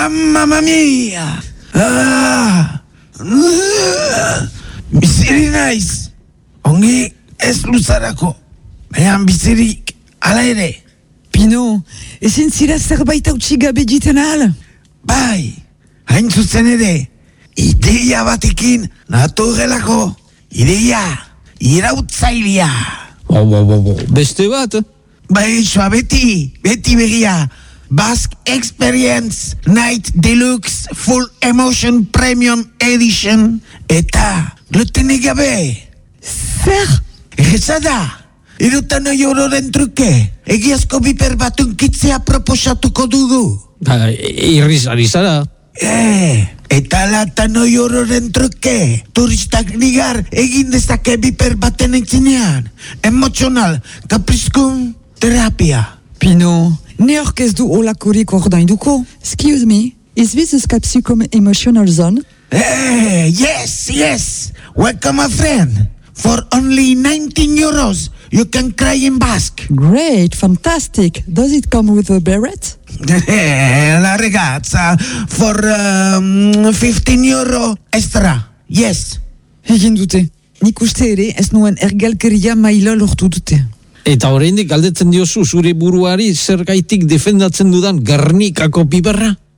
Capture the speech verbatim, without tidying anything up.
Mamma mia! Ah! Biziri naiz. Ongi ez luzarako. Baina bizirik ala ere. Pino, ezin zira zerbait hautsi gabe jiten ahal? Bai, hain zuzen ere. Ideia batekin naturelako. Ideia, irautzailea. Bo, bo, bo, bo. Beste bat? Bai, soa beti, beti begia. Basque Experience Night Deluxe Full Emotion Premium Edition. Eta, glutene gabe. Zer? Eza da, erotan oi ororen truke. Egiazko biper bat unkitzea proposatuko dugu. Ba, irriz ari zara. Eh, eta latan oi ororen truke. Turistak nigar egin dezake biper baten entzinean. Emozional, kaprizkun, terapia. Pino, ne orkez du olakorik ordainduko? Excuse me, is this a Capsicum emotional zone? Eh, yes, yes. Welcome, my friend. For only nineteen euros, you can cry in Basque. Great, fantastic. Does it come with a beret? La ragazza, for um, fifteen euro extra. Yes. Egin dute. Nik uste ere ez nuen ergalkeria maila lortu dute. Eta oraindik galdetzen diozu zure buruari zergaitik defendatzen dudan Gernikako piperra?